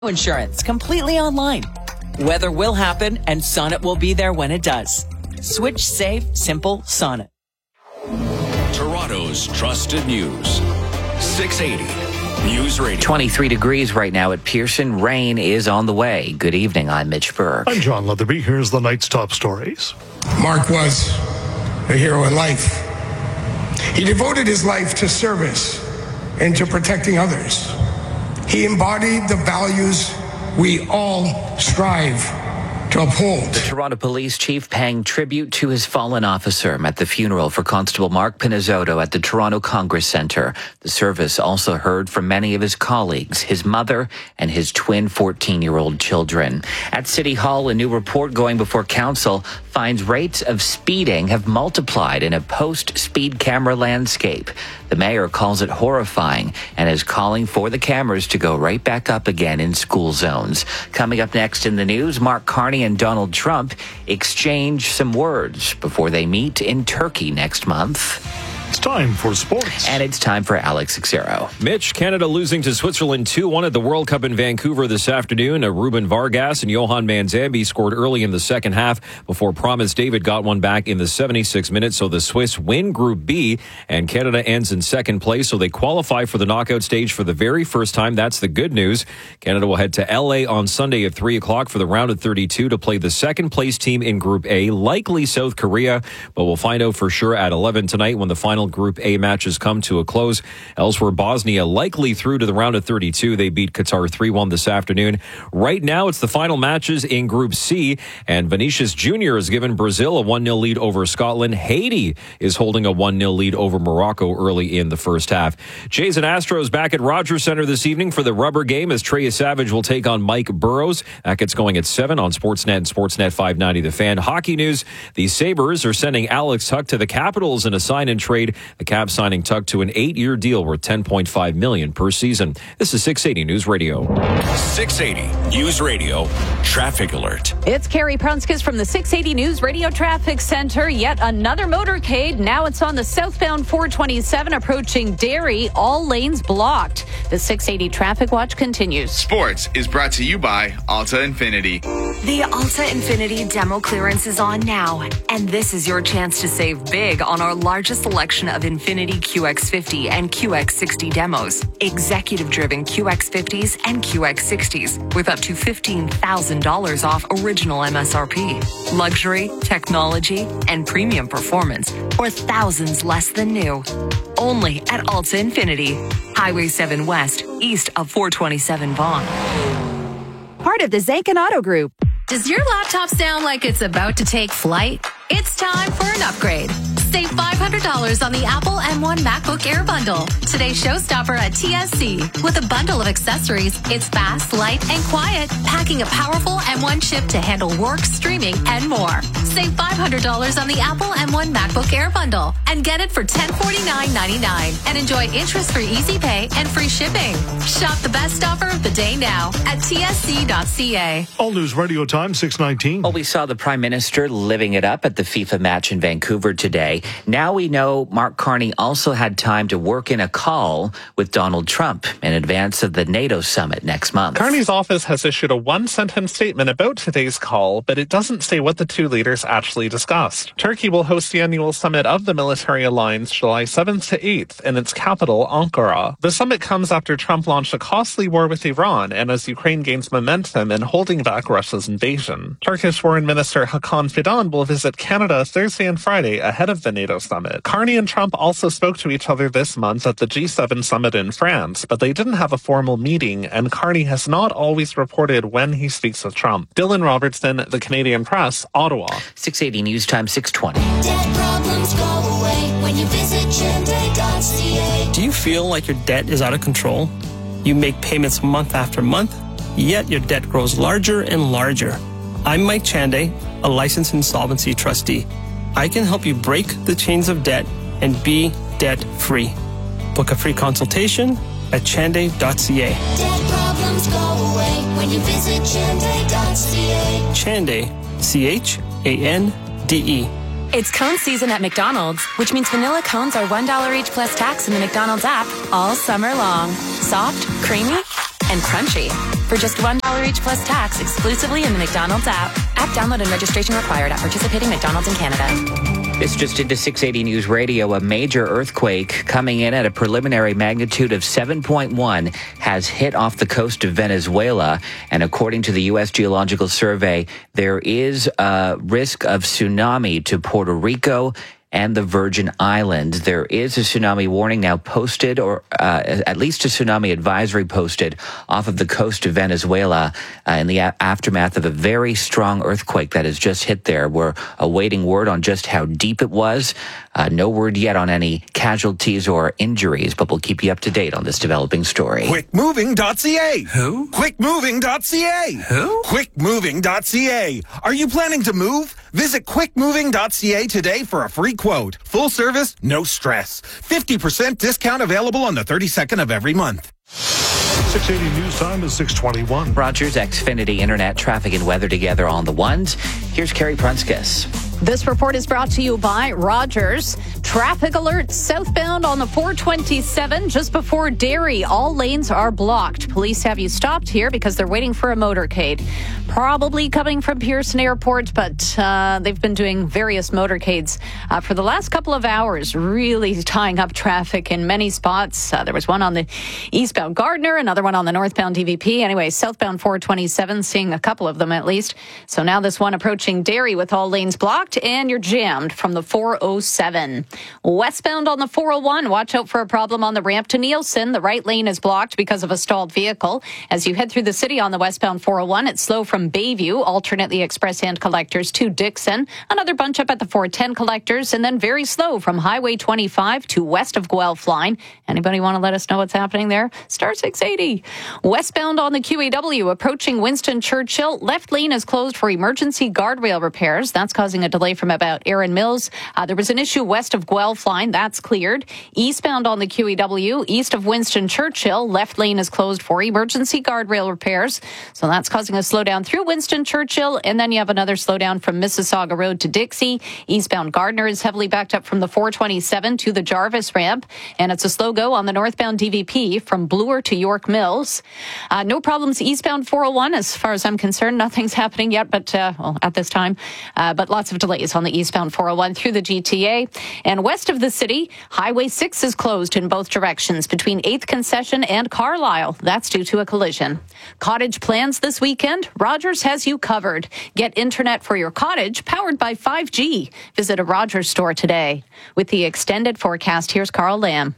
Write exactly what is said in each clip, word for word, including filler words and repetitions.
Insurance completely online. Weather will happen and Sonnet will be there when it does. Switch, save, simple, Sonnet. Toronto's trusted news. six eighty News Radio. twenty-three degrees right now at Pearson. Rain is on the way. Good evening. I'm Mitch Burke. I'm John Leatherby. Here's the night's top stories. Mark was a hero in life. He devoted his life to service and to protecting others. He embodied the values we all strive to uphold. The Toronto Police Chief paying tribute to his fallen officer at the funeral for Constable Mark Pinizzotto at the Toronto Congress Centre. The service also heard from many of his colleagues, his mother, and his twin fourteen-year-old children. At City Hall, a new report going before Council finds rates of speeding have multiplied in a post-speed camera landscape. The mayor calls it horrifying and is calling for the cameras to go right back up again in school zones. Coming up next in the news, Mark Carney and Donald Trump exchange some words before they meet in Turkey next month. It's time for sports. And it's time for Alex Xero. Mitch, Canada losing to Switzerland two one at the World Cup in Vancouver this afternoon. Ruben Vargas and Johan Manzambi scored early in the second half before Promise David got one back in the seventy-sixth minute. So the Swiss win Group B, and Canada ends in second place. So they qualify for the knockout stage for the very first time. That's the good news. Canada will head to L A on Sunday at three o'clock for the round of thirty-two to play the second place team in Group A, likely South Korea. But we'll find out for sure at eleven tonight when the final Group A matches come to a close. Elsewhere, Bosnia likely through to the round of thirty-two. They beat Qatar three one this afternoon. Right now, it's the final matches in Group C, and Vinicius Junior has given Brazil a one nil lead over Scotland. Haiti is holding a one nil lead over Morocco early in the first half. Jays and Astros back at Rogers Centre this evening for the rubber game as Trey Savage will take on Mike Burrows. That gets going at seven on Sportsnet and Sportsnet five ninety The Fan. Hockey news, the Sabres are sending Alex Tuch to the Capitals in a sign-and-trade. The Caps signing Tuch to an eight-year deal worth ten point five million dollars per season. This is six eighty News Radio. six eighty News Radio Traffic Alert. It's Carrie Prunskis from the six eighty News Radio Traffic Center. Yet another motorcade. Now it's on the southbound four twenty-seven approaching Derry. All lanes blocked. The six eighty Traffic Watch continues. Sports is brought to you by Alta Infiniti. The Alta Infiniti demo clearance is on now, and this is your chance to save big on our largest selection of Infiniti Q X fifty and Q X sixty demos. Executive-driven Q X fifties and Q X sixties with up to fifteen thousand dollars off original M S R P. Luxury, technology, and premium performance, or thousands less than new. Only at Alta Infiniti. Highway seven West, east of four twenty-seven Vaughan. Part of the Zankin Auto Group. Does your laptop sound like it's about to take flight? It's time for an upgrade. Save five hundred dollars on the Apple M one MacBook Air bundle. Today's showstopper at T S C. With a bundle of accessories, it's fast, light, and quiet, packing a powerful M one chip to handle work, streaming, and more. Save five hundred dollars on the Apple M one MacBook Air bundle and get it for ten forty-nine ninety-nine and enjoy interest-free easy pay and free shipping. Shop the best offer of the day now at T S C dot C A. All News Radio Time, six nineteen. Well, we saw the Prime Minister living it up at the FIFA match in Vancouver today. Now we know Mark Carney also had time to work in a call with Donald Trump in advance of the NATO summit next month. Carney's office has issued a one-sentence statement about today's call, but it doesn't say what the two leaders actually discussed. Turkey will host the annual summit of the military alliance July seventh to eighth in its capital, Ankara. The summit comes after Trump launched a costly war with Iran and as Ukraine gains momentum in holding back Russia's invasion. Turkish Foreign Minister Hakan Fidan will visit Canada Thursday and Friday ahead of the NATO summit. Carney and Trump also spoke to each other this month at the G seven summit in France, but they didn't have a formal meeting, and Carney has not always reported when he speaks with Trump. Dylan Robertson, The Canadian Press, Ottawa. six eighty News Time, six twenty. Debt problems go away when you visit Chende dot C A. Do you feel like your debt is out of control? You make payments month after month, yet your debt grows larger and larger. I'm Mike Chande, a licensed insolvency trustee. I can help you break the chains of debt and be debt-free. Book a free consultation at chande dot c a. Debt problems go away when you visit Chende dot C A. Chande, C H A N D E. It's cone season at McDonald's, which means vanilla cones are one dollar each plus tax in the McDonald's app all summer long. Soft, creamy, and crunchy. for just one dollar each plus tax exclusively in the McDonald's app. App download and registration required at participating McDonald's in Canada. This just into six eighty News Radio. A major earthquake coming in at a preliminary magnitude of seven point one has hit off the coast of Venezuela. And according to the U S Geological Survey, there is a risk of tsunami to Puerto Rico and the Virgin Islands. There is a tsunami warning now posted, or uh, at least a tsunami advisory posted off of the coast of Venezuela uh, in the a- aftermath of a very strong earthquake that has just hit there. We're awaiting word on just how deep it was. Uh, no word yet on any casualties or injuries, but we'll keep you up to date on this developing story. quick moving dot c a. Who? quick moving dot c a. Who? quick moving dot c a. Are you planning to move? Visit quick moving dot c a today for a free quote. Full service, no stress. fifty percent discount available on the thirty-second of every month. six eighty News Time is six twenty-one. Rogers, Xfinity, Internet, traffic, and weather together on the ones. Here's Carrie Prunskis. This report is brought to you by Rogers. Traffic alert southbound on the four twenty-seven just before Derry. All lanes are blocked. Police have you stopped here because they're waiting for a motorcade. Probably coming from Pearson Airport, but uh, they've been doing various motorcades uh, for the last couple of hours, really tying up traffic in many spots. Uh, there was one on the eastbound Gardner, another one on the northbound D V P. Anyway, southbound four twenty-seven, seeing a couple of them at least. So now this one approaching Derry with all lanes blocked, and you're jammed from the four oh seven. Westbound on the four oh one, watch out for a problem on the ramp to Nielsen. The right lane is blocked because of a stalled vehicle. As you head through the city on the westbound four oh one, it's slow from Bayview, alternately express hand collectors to Dixon. Another bunch up at the four ten collectors, and then very slow from Highway twenty-five to west of Guelph line. Anybody want to let us know what's happening there? Star six eighty. Westbound on the Q A W, approaching Winston Churchill. Left lane is closed for emergency guardrail repairs. That's causing a delay from about Erin Mills. Uh, there was an issue west of Guelph line. That's cleared. Eastbound on the Q E W, east of Winston Churchill, left lane is closed for emergency guardrail repairs. So that's causing a slowdown through Winston Churchill. And then you have another slowdown from Mississauga Road to Dixie. Eastbound Gardner is heavily backed up from the four twenty-seven to the Jarvis ramp. And it's a slow go on the northbound D V P from Bloor to York Mills. Uh, no problems eastbound four oh one as far as I'm concerned. Nothing's happening yet, but uh, well, at this time. Uh, but lots of delays on the eastbound four oh one through the G T A. And west of the city, Highway six is closed in both directions between eighth Concession and Carlisle. That's due to a collision. Cottage plans this weekend? Rogers has you covered. Get internet for your cottage powered by five G. Visit a Rogers store today. With the extended forecast, here's Carl Lamb.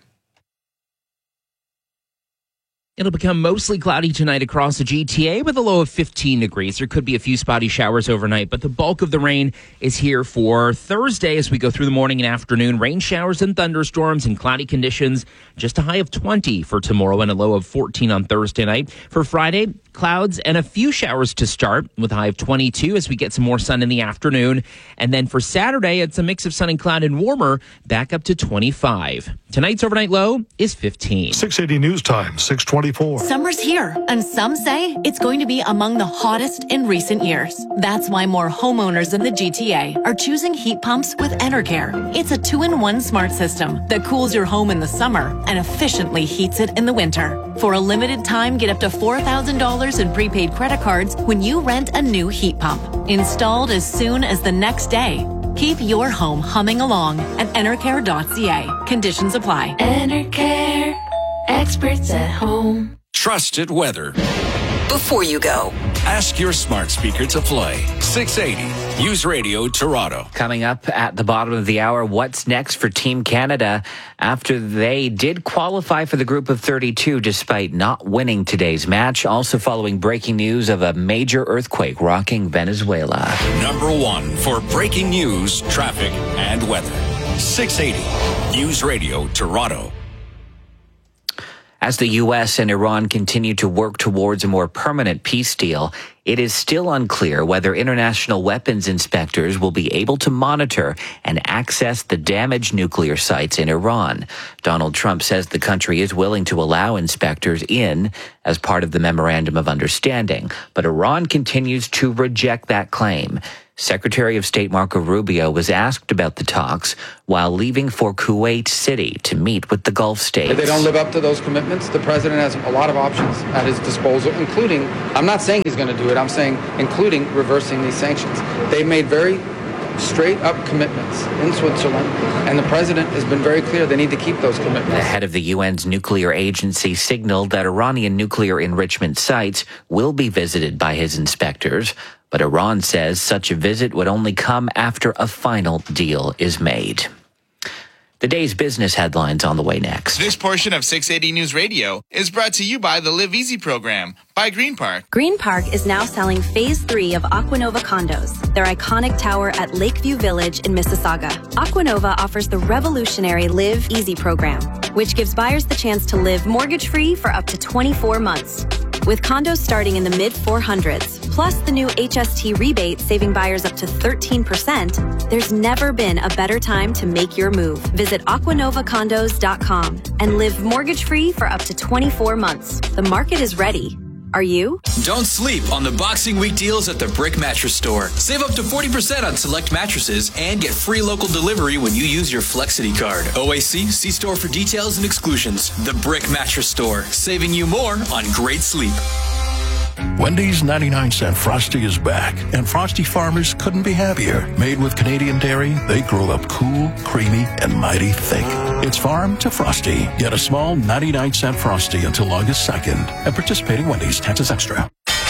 It'll become mostly cloudy tonight across the G T A with a low of fifteen degrees. There could be a few spotty showers overnight, but the bulk of the rain is here for Thursday as we go through the morning and afternoon. Rain showers and thunderstorms and cloudy conditions. Just a high of twenty for tomorrow and a low of fourteen on Thursday night. For Friday, clouds and a few showers to start with a high of twenty-two as we get some more sun in the afternoon. And then for Saturday, it's a mix of sun and cloud and warmer, back up to twenty-five. Tonight's overnight low is fifteen. six eighty News Time, six twenty-four. Summer's here, and some say it's going to be among the hottest in recent years. That's why more homeowners in the G T A are choosing heat pumps with Enercare. It's a two-in-one smart system that cools your home in the summer and efficiently heats it in the winter. For a limited time, get up to four thousand dollars in prepaid credit cards when you rent a new heat pump. Installed as soon as the next day. Keep your home humming along at enercare dot c a. Conditions apply. Enercare, experts at home. Trusted weather. Before you go, ask your smart speaker to play. six eighty News Radio Toronto. Coming up at the bottom of the hour, what's next for Team Canada after they did qualify for the group of thirty-two despite not winning today's match? Also following breaking news of a major earthquake rocking Venezuela. Number one for breaking news, traffic, and weather. six eighty News Radio Toronto. As the U S and Iran continue to work towards a more permanent peace deal, it is still unclear whether international weapons inspectors will be able to monitor and access the damaged nuclear sites in Iran. Donald Trump says the country is willing to allow inspectors in as part of the Memorandum of Understanding, but Iran continues to reject that claim. Secretary of State Marco Rubio was asked about the talks while leaving for Kuwait City to meet with the Gulf states. If they don't live up to those commitments, the president has a lot of options at his disposal, including, I'm not saying he's going to do it, I'm saying including reversing these sanctions. They made very straight up commitments in Switzerland, and the president has been very clear they need to keep those commitments. The head of the U N's nuclear agency signaled that Iranian nuclear enrichment sites will be visited by his inspectors, but Iran says such a visit would only come after a final deal is made. The day's business headlines on the way next. This portion of six eighty News Radio is brought to you by the Live Easy program by Green Park. Green Park is now selling Phase three of Aquanova condos, their iconic tower at Lakeview Village in Mississauga. Aquanova offers the revolutionary Live Easy program, which gives buyers the chance to live mortgage-free for up to twenty-four months. With condos starting in the mid four hundreds, plus the new H S T rebate saving buyers up to thirteen percent, there's never been a better time to make your move. Visit aquanova condos dot com and live mortgage-free for up to twenty-four months. The market is ready. Are you? Don't sleep on the Boxing Week deals at the Brick Mattress Store. Save up to forty percent on select mattresses and get free local delivery when you use your Flexity card. O A C, see store for details and exclusions. The Brick Mattress Store, saving you more on great sleep. Wendy's ninety-nine cent Frosty is back, and Frosty farmers couldn't be happier. Made with Canadian dairy, they grow up cool, creamy, and mighty thick. It's farm to Frosty. Get a small ninety-nine cent Frosty until August second. At participating Wendy's, taxes extra.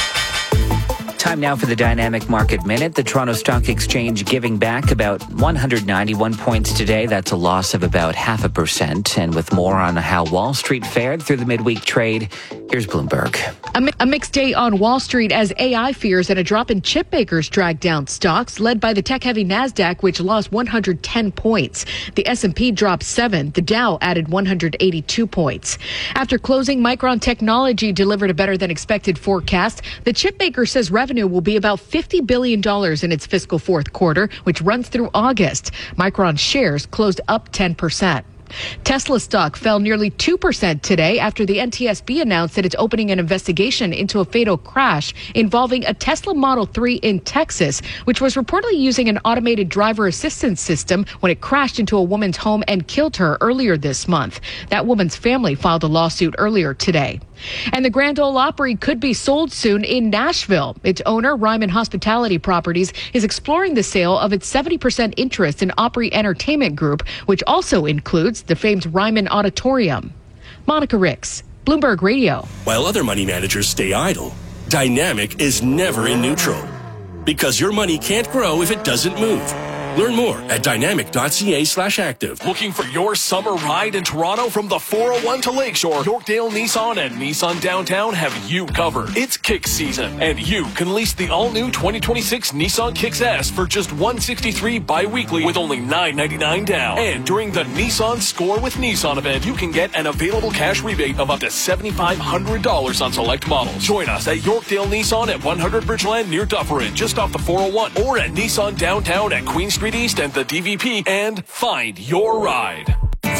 Time now for the Dynamic Market Minute. The Toronto Stock Exchange giving back about one hundred ninety-one points today. That's a loss of about half a percent. And with more on how Wall Street fared through the midweek trade, here's Bloomberg. A, mi- a mixed day on Wall Street as A I fears and a drop in chip makers dragged down stocks, led by the tech-heavy NASDAQ, which lost one hundred ten points. The S and P dropped seven. The Dow added one hundred eighty-two points. After closing, Micron Technology delivered a better-than-expected forecast. The chip maker says revenue will be about fifty billion dollars in its fiscal fourth quarter, which runs through August. Micron shares closed up ten percent. Tesla stock fell nearly two percent today after the N T S B announced that it's opening an investigation into a fatal crash involving a Tesla Model three in Texas, which was reportedly using an automated driver assistance system when it crashed into a woman's home and killed her earlier this month. That woman's family filed a lawsuit earlier today. And the Grand Ole Opry could be sold soon in Nashville. Its owner, Ryman Hospitality Properties, is exploring the sale of its seventy percent interest in Opry Entertainment Group, which also includes the famed Ryman Auditorium. Monica Ricks, Bloomberg Radio. While other money managers stay idle, Dynamic is never in neutral. Because your money can't grow if it doesn't move. Learn more at dynamic.ca slash active. Looking for your summer ride in Toronto from the four oh one to Lakeshore? Yorkdale Nissan and Nissan Downtown have you covered. It's kick season, and you can lease the all-new twenty twenty-six Nissan Kicks S for just one hundred sixty-three dollars bi-weekly with only nine ninety-nine down. And during the Nissan Score with Nissan event, you can get an available cash rebate of up to seven thousand five hundred dollars on select models. Join us at Yorkdale Nissan at one hundred Bridgeland near Dufferin, just off the four oh one, or at Nissan Downtown at Queen Street East and the D V P, and find your ride.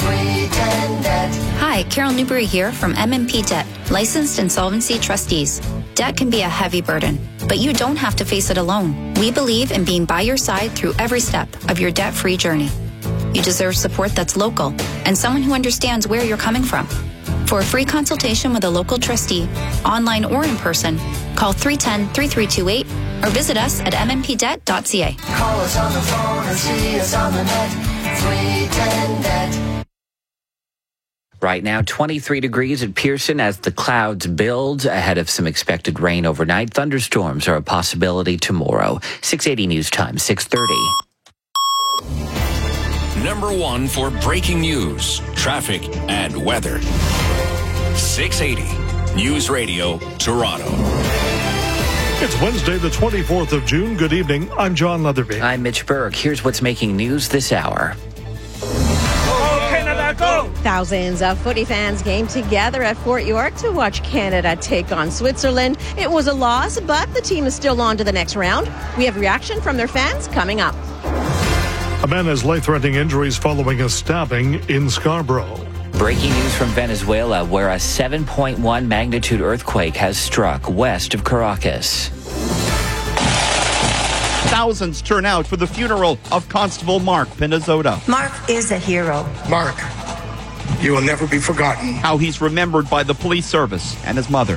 Hi, Carol Newberry here from M and P Debt, licensed insolvency trustees. Debt can be a heavy burden, but you don't have to face it alone. We believe in being by your side through every step of your debt-free journey. You deserve support that's local and someone who understands where you're coming from. For a free consultation with a local trustee, online or in person, call three one zero, three three two eight or visit us at m m p debt dot c a. Call us on the phone and see us on the net. three ten debt. Right now, twenty-three degrees at Pearson as the clouds build ahead of some expected rain overnight. Thunderstorms are a possibility tomorrow. six eighty News Time, six thirty. Number one for breaking news, traffic, and weather. six eighty News Radio, Toronto. It's Wednesday, the twenty-fourth of June. Good evening. I'm John Leatherby. I'm Mitch Berg. Here's what's making news this hour. Go Canada, go! Thousands of footy fans came together at Fort York to watch Canada take on Switzerland. It was a loss, but the team is still on to the next round. We have reaction from their fans coming up. A man has life-threatening injuries following a stabbing in Scarborough. Breaking news from Venezuela, where a seven point one magnitude earthquake has struck west of Caracas. Thousands turn out for the funeral of Constable Mark Pinizzotto. Mark is a hero. Mark, you will never be forgotten. How he's remembered by the police service and his mother.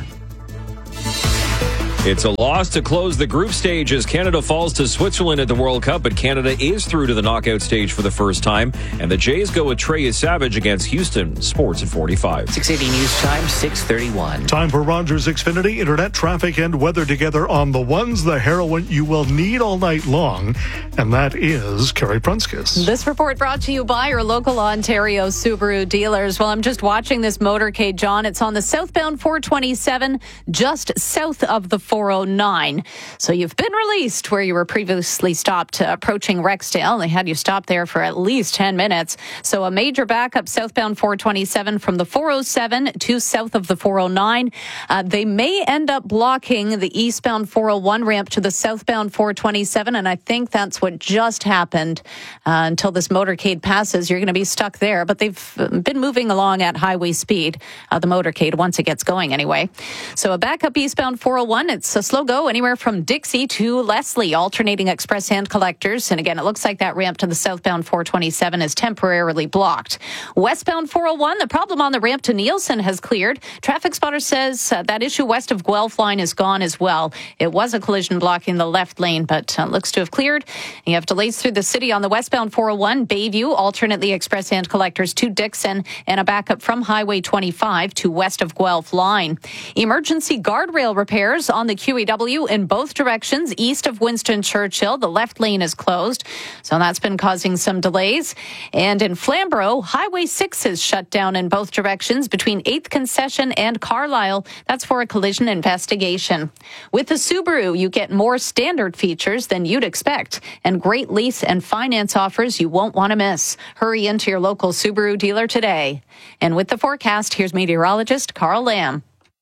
It's a loss to close the group stage as Canada falls to Switzerland at the World Cup, but Canada is through to the knockout stage for the first time, and the Jays go with Trey Savage against Houston. Sports at forty-five. six eighty News Time, six thirty-one. Time for Rogers Xfinity, internet traffic and weather together on the ones, the heroine you will need all night long, and that is Carrie Prunskis. This report brought to you by your local Ontario Subaru dealers. Well, I'm just watching this motorcade, John. It's on the southbound four twenty-seven, just south of the four oh nine. So you've been released where you were previously stopped uh, approaching Rexdale. They had you stopped there for at least ten minutes. So a major backup southbound four twenty-seven from the four oh seven to south of the four oh nine. Uh, they may end up blocking the eastbound four oh one ramp to the southbound four twenty-seven, and I think that's what just happened. Uh, until this motorcade passes, you're going to be stuck there. But they've been moving along at highway speed, uh, the motorcade, once it gets going anyway. So a backup eastbound four oh one, it's a slow go anywhere from Dixie to Leslie, alternating express hand collectors. And again, it looks like that ramp to the southbound four twenty-seven is temporarily blocked. Westbound four oh one, the problem on the ramp to Nielsen has cleared. Traffic spotter says uh, that issue west of Guelph line is gone as well. It was a collision blocking the left lane, but uh, looks to have cleared. You have delays through the city on the westbound four oh one, Bayview, alternately express hand collectors to Dixon, and a backup from Highway twenty-five to west of Guelph line. Emergency guardrail repairs on the Q E W in both directions east of Winston Churchill. The left lane is closed, so that's been causing some delays. And in Flamborough, Highway six is shut down in both directions between eighth Concession and Carlisle. That's for a collision investigation. With the Subaru, you get more standard features than you'd expect and great lease and finance offers you won't want to miss. Hurry into your local Subaru dealer today. And with the forecast, here's meteorologist Carl Lamb.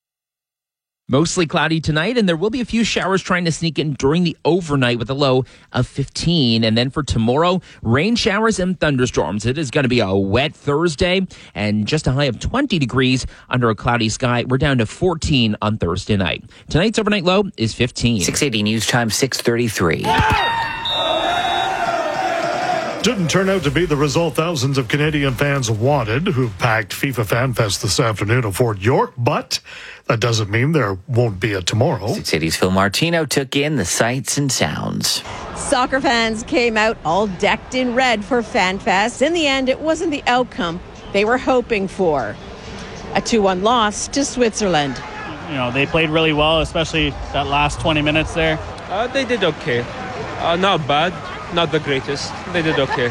Mostly cloudy tonight, and there will be a few showers trying to sneak in during the overnight with a low of fifteen. And then for tomorrow, rain showers and thunderstorms. It is going to be a wet Thursday and just a high of twenty degrees under a cloudy sky. We're down to fourteen on Thursday night. Tonight's overnight low is fifteen. six eighty News Time, six thirty-three. Didn't turn out to be the result thousands of Canadian fans wanted, who packed FIFA Fan Fest this afternoon at Fort York, but that doesn't mean there won't be a tomorrow. six eighty's Phil Martino took in the sights and sounds. Soccer fans came out all decked in red for Fan Fest. In the end, it wasn't the outcome they were hoping for. A two one loss to Switzerland. You know, they played really well, especially that last twenty minutes there. Uh, they did okay. Uh, not bad. Not the greatest. They did okay.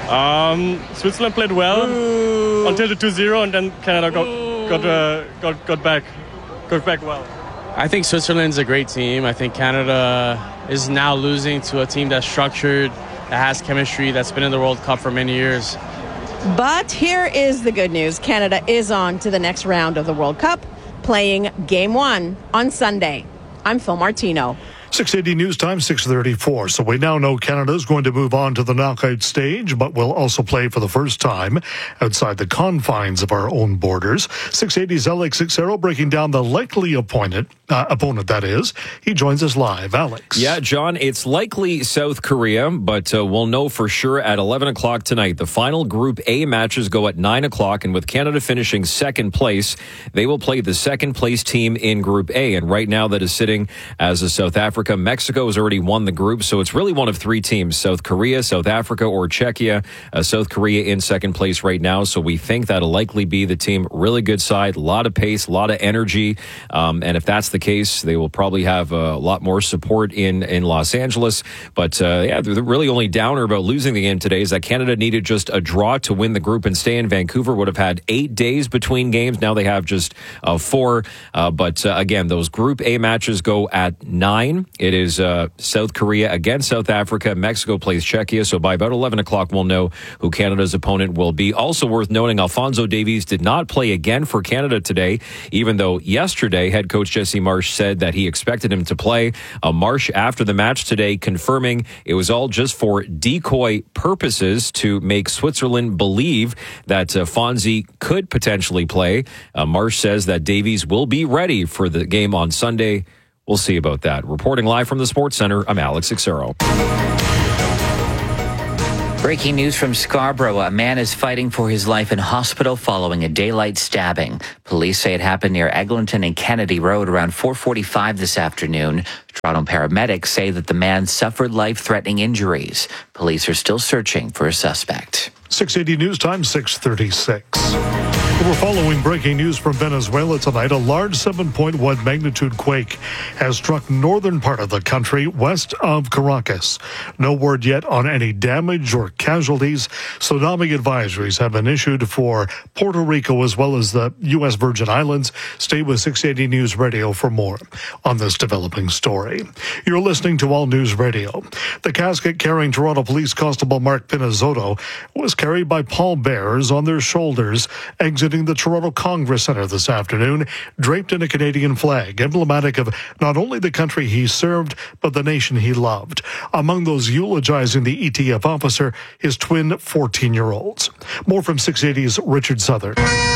Um, Switzerland played well Ooh. until the two zero, and then Canada got got, uh, got got back got back well. I think Switzerland's a great team. I think Canada is now losing to a team that's structured, that has chemistry, that's been in the World Cup for many years. But here is the good news. Canada is on to the next round of the World Cup, playing Game one on Sunday. I'm Phil Martino. six eighty News Time, six thirty-four. So we now know Canada is going to move on to the knockout stage, but will also play for the first time outside the confines of our own borders. six eighty's Alex Xero breaking down the likely opponent, uh, opponent that is. He joins us live. Alex. Yeah, John, it's likely South Korea, but uh, we'll know for sure at eleven o'clock tonight. The final Group A matches go at nine o'clock, and with Canada finishing second place, they will play the second place team in Group A. And right now that is sitting as a South Africa. Mexico has already won the group, so it's really one of three teams, South Korea, South Africa, or Czechia. Uh, South Korea in second place right now, so we think that'll likely be the team. Really good side, a lot of pace, a lot of energy, um, and if that's the case, they will probably have a lot more support in, in Los Angeles. But uh, yeah, the really only downer about losing the game today is that Canada needed just a draw to win the group and stay in Vancouver. Would have had eight days between games. Now they have just uh, four. Uh, but uh, again, those Group A matches go at nine. It is uh, South Korea against South Africa. Mexico plays Czechia. So by about eleven o'clock, we'll know who Canada's opponent will be. Also worth noting, Alphonso Davies did not play again for Canada today, even though yesterday head coach Jesse Marsh said that he expected him to play. Uh, Marsh, after the match today, confirming it was all just for decoy purposes to make Switzerland believe that uh, Fonzie could potentially play. Uh, Marsh says that Davies will be ready for the game on Sunday. We'll see about that. Reporting live from the Sports Center, I'm Alex Xero. Breaking news from Scarborough. A man is fighting for his life in hospital following a daylight stabbing. Police say it happened near Eglinton and Kennedy Road around four forty-five this afternoon. Toronto paramedics say that the man suffered life-threatening injuries. Police are still searching for a suspect. six eighty News Time, six thirty-six. We're following breaking news from Venezuela tonight. A large seven point one magnitude quake has struck northern part of the country west of Caracas. No word yet on any damage or casualties. Tsunami advisories have been issued for Puerto Rico as well as the U S Virgin Islands. Stay with six eighty News Radio for more on this developing story. You're listening to All News Radio. The casket carrying Toronto Police Constable Mark Pinizzotto was carried by pallbearers on their shoulders, exiting the Toronto Congress Centre this afternoon, draped in a Canadian flag, emblematic of not only the country he served, but the nation he loved. Among those eulogizing the E T F officer, his twin fourteen-year-olds. More from six eighty's Richard Southern.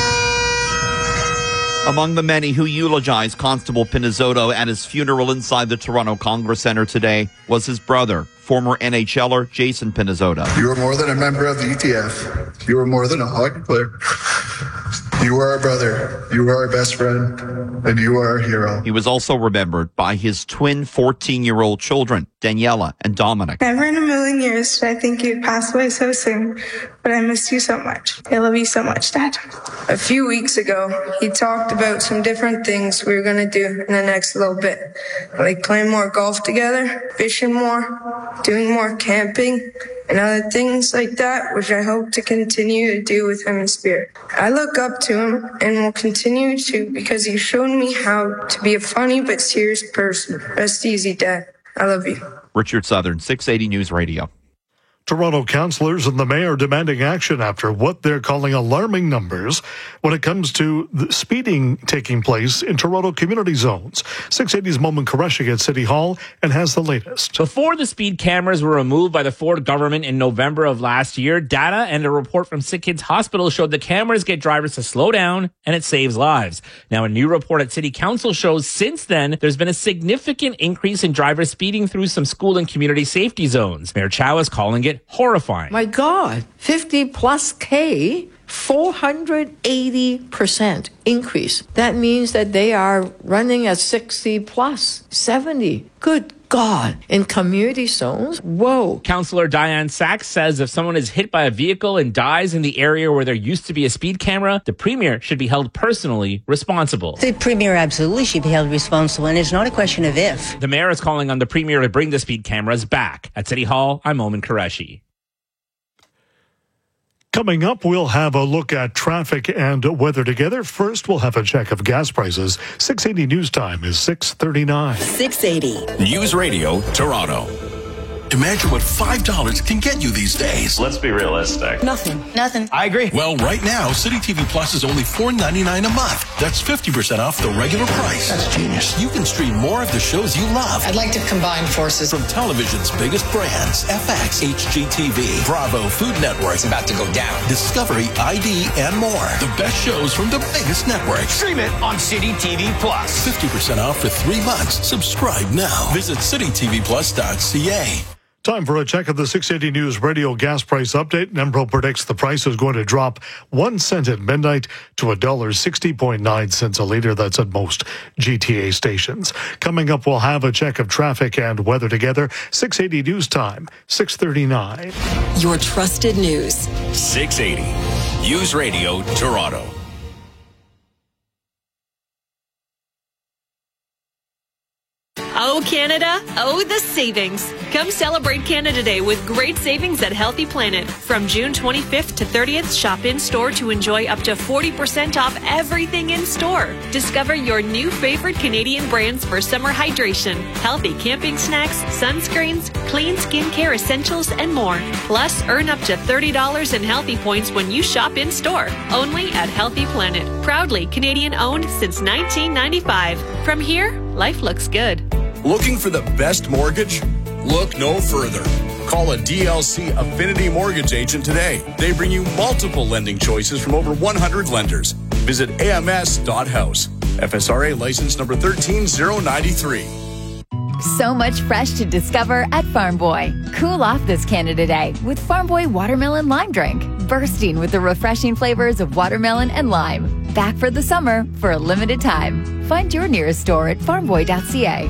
Among the many who eulogized Constable Pinizzotto at his funeral inside the Toronto Congress Centre today was his brother, former N H L er Jason Pinizzotto. You were more than a member of the E T F. You were more than a hockey player. You were our brother. You were our best friend. And you are our hero. He was also remembered by his twin fourteen-year-old children, Daniela and Dominic. Never in a million years did I think you'd pass away so soon, but I missed you so much. I love you so much, Dad. A few weeks ago, he talked about some different things we were going to do in the next little bit, like playing more golf together, fishing more, doing more camping, and other things like that, which I hope to continue to do with him in spirit. I look up to him and will continue to because he showed me how to be a funny but serious person. Rest easy, Dad. I love you. Richard Southern, six eighty News Radio. Toronto councillors and the mayor demanding action after what they're calling alarming numbers when it comes to the speeding taking place in Toronto community zones. six eighty's Momin Qureshi at City Hall and has the latest. Before the speed cameras were removed by the Ford government in November of last year, data and a report from Sick Kids Hospital showed the cameras get drivers to slow down and it saves lives. Now, a new report at City Council shows since then there's been a significant increase in drivers speeding through some school and community safety zones. Mayor Chow is calling it horrifying. My God, fifty plus K, four hundred eighty percent increase. That means that they are running at sixty plus, seventy. Good God. In community zones? Whoa. Councillor Diane Sachs says if someone is hit by a vehicle and dies in the area where there used to be a speed camera, the Premier should be held personally responsible. The Premier absolutely should be held responsible, and it's not a question of if. The Mayor is calling on the Premier to bring the speed cameras back. At City Hall, I'm Momin Qureshi. Coming up, we'll have a look at traffic and weather together. First, we'll have a check of gas prices. six eighty News Time is six thirty-nine. six eighty News Radio, Toronto. Imagine what five dollars can get you these days. Let's be realistic. Nothing. Nothing. I agree. Well, right now, City T V Plus is only four ninety-nine a month. That's fifty percent off the regular price. That's genius. You can stream more of the shows you love. I'd like to combine forces. From television's biggest brands, F X, H G T V, Bravo, Food Network. It's about to go down. Discovery, I D, and more. The best shows from the biggest networks. Stream it on City T V Plus. fifty percent off for three months. Subscribe now. Visit city t v plus dot c a. Time for a check of the six eighty News Radio gas price update. Nembro predicts the price is going to drop one cent at midnight to one dollar sixty point nine cents a liter. That's at most G T A stations. Coming up, we'll have a check of traffic and weather together. six eighty News Time, six thirty-nine. Your trusted news. six eighty News Radio, Toronto. Oh, Canada. Oh, the savings. Come celebrate Canada Day with great savings at Healthy Planet. From June twenty-fifth to thirtieth, shop in-store to enjoy up to forty percent off everything in-store. Discover your new favorite Canadian brands for summer hydration, healthy camping snacks, sunscreens, clean skincare essentials, and more. Plus, earn up to thirty dollars in Healthy Points when you shop in-store. Only at Healthy Planet. Proudly Canadian-owned since nineteen ninety-five. From here, life looks good. Looking for the best mortgage? Look no further. Call a D L C Affinity Mortgage agent today. They bring you multiple lending choices from over one hundred lenders. Visit A M S dot house. F S R A license number one three zero nine three. So much fresh to discover at Farm Boy. Cool off this Canada Day with Farm Boy Watermelon Lime Drink. Bursting with the refreshing flavors of watermelon and lime. Back for the summer for a limited time. Find your nearest store at farm boy dot c a.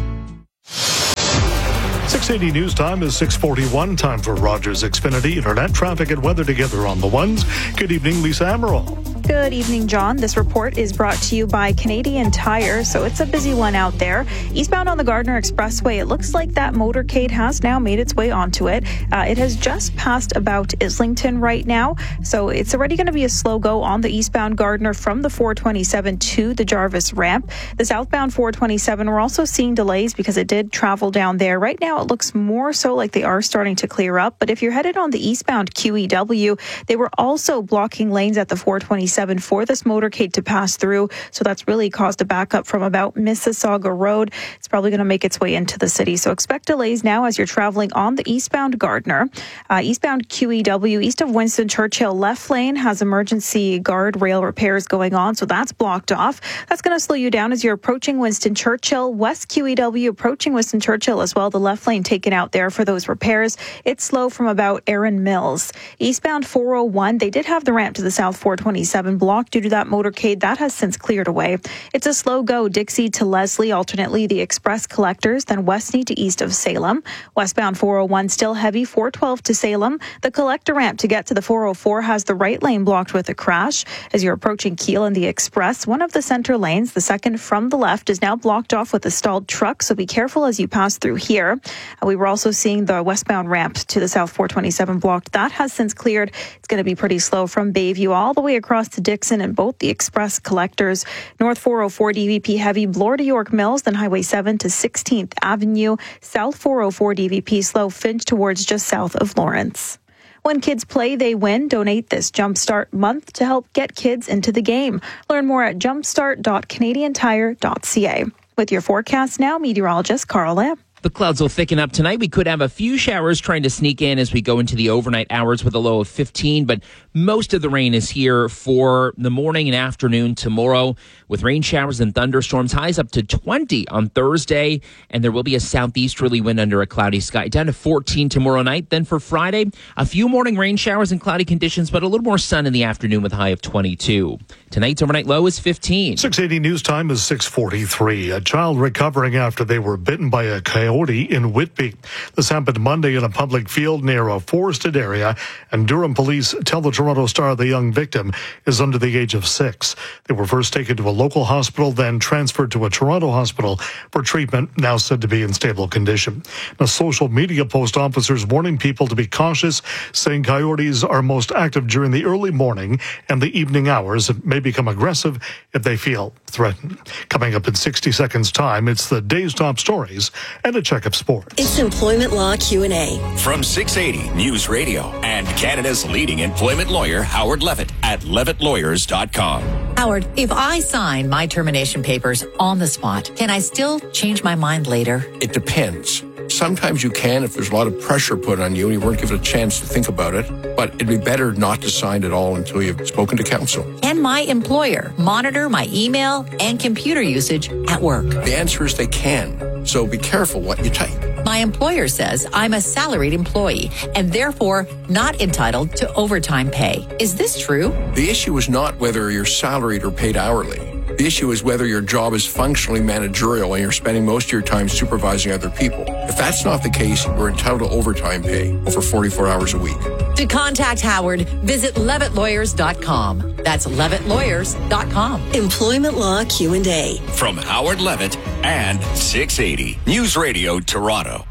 six eighty News Time is six forty-one. Time for Rogers Xfinity Internet traffic and weather together on the ones. Good evening, Lisa Amaral. Good evening, John. This report is brought to you by Canadian Tire, so it's a busy one out there. Eastbound on the Gardiner Expressway, it looks like that motorcade has now made its way onto it. Uh, it has just passed about Islington right now, so it's already going to be a slow go on the eastbound Gardiner from the four twenty-seven to the Jarvis ramp. The southbound four twenty-seven, we're also seeing delays because it did travel down there. Right now, it looks more so like they are starting to clear up, but if you're headed on the eastbound Q E W, they were also blocking lanes at the four twenty-seven for this motorcade to pass through. So that's really caused a backup from about Mississauga Road. It's probably going to make its way into the city. So expect delays now as you're traveling on the eastbound Gardiner. Uh, eastbound Q E W, east of Winston Churchill, left lane has emergency guardrail repairs going on. So that's blocked off. That's going to slow you down as you're approaching Winston Churchill. West Q E W approaching Winston Churchill as well. The left lane taken out there for those repairs. It's slow from about Erin Mills. Eastbound four oh one, they did have the ramp to the south four twenty-seven blocked due to that motorcade. That has since cleared away. It's a slow go Dixie to Leslie, alternately the Express Collectors, then Westney to east of Salem. Westbound four oh one still heavy, four twelve to Salem. The collector ramp to get to the four oh four has the right lane blocked with a crash. As you're approaching Kiel and the Express, one of the center lanes, the second from the left, is now blocked off with a stalled truck, so be careful as you pass through here. Uh, we were also seeing the westbound ramp to the south four twenty-seven blocked. That has since cleared. It's going to be pretty slow from Bayview all the way across to Dixon and both the Express Collectors. North four oh four D V P heavy, Bloor to York Mills, then Highway seven to sixteenth Avenue. South four oh four D V P slow, Finch towards just south of Lawrence. When kids play, they win. Donate this Jumpstart month to help get kids into the game. Learn more at jumpstart dot canadian tire dot c a. With your forecast now, meteorologist Carl Lamb. The clouds will thicken up tonight. We could have a few showers trying to sneak in as we go into the overnight hours with a low of fifteen, but most of the rain is here for the morning and afternoon tomorrow with rain showers and thunderstorms. Highs up to twenty on Thursday, and there will be a southeasterly wind under a cloudy sky. Down to fourteen tomorrow night. Then for Friday, a few morning rain showers and cloudy conditions, but a little more sun in the afternoon with a high of twenty-two. Tonight's overnight low is fifteen. six eighty News Time is six forty-three. A child recovering after they were bitten by a coyote in Whitby. This happened Monday in a public field near a forested area, and Durham police tell the Toronto Star the young victim is under the age of six. They were first taken to a local hospital, then transferred to a Toronto hospital for treatment, now said to be in stable condition. A social media post officers warning people to be cautious, saying coyotes are most active during the early morning and the evening hours and may become aggressive if they feel threatened. Coming up in sixty seconds time, it's the day's top stories and a check of sports. It's Employment Law Q and A. From six eighty News Radio and Canada's leading employment lawyer, Howard Levitt at levitt lawyers dot com. Howard, if I sign my termination papers on the spot, can I still change my mind later? It depends. Sometimes you can if there's a lot of pressure put on you and you weren't given a chance to think about it. But it'd be better not to sign at all until you've spoken to counsel. Can my employer monitor my email and computer usage at work? The answer is they can. So be careful what you type. My employer says I'm a salaried employee and therefore not entitled to overtime pay. Is this true? The issue is not whether you're salaried or paid hourly. The issue is whether your job is functionally managerial and you're spending most of your time supervising other people. If that's not the case, you're entitled to overtime pay over forty-four hours a week. To contact Howard, visit levitt lawyers dot com. That's levitt lawyers dot com. Employment Law Q and A. From Howard Levitt and six eighty News Radio Toronto.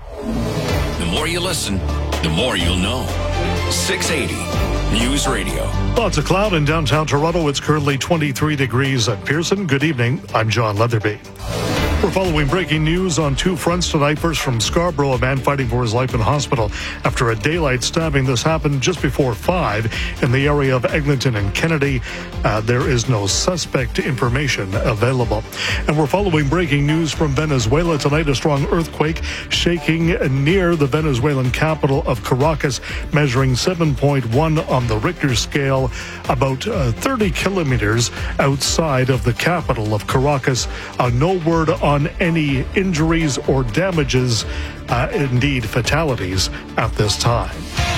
The more you listen, the more you'll know. six eighty News Radio. Lots of cloud in downtown Toronto. It's currently twenty-three degrees at Pearson. Good evening. I'm John Leatherby. We're following breaking news on two fronts tonight. First from Scarborough, a man fighting for his life in hospital after a daylight stabbing. This happened just before five in the area of Eglinton and Kennedy. Uh, there is no suspect information available. And we're following breaking news from Venezuela tonight. A strong earthquake shaking near the Venezuelan capital of Caracas, measuring seven point one on the Richter scale, about uh, thirty kilometers outside of the capital of Caracas. Uh, no word on on any injuries or damages, uh, indeed fatalities, at this time.